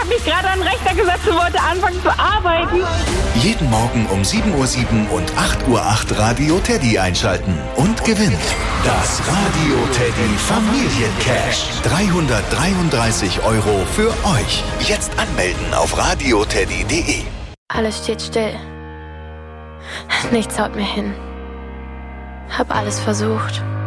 habe mich gerade an den Rechner gesetzt und wollte anfangen zu arbeiten. Jeden Morgen um 7:07 Uhr und 8:08 Uhr Radio Teddy einschalten und gewinnen. Das Radio Teddy Familiencash. 333 € für euch. Jetzt anmelden auf radioteddy.de. Alles steht still. Nichts haut mir hin. Hab alles versucht.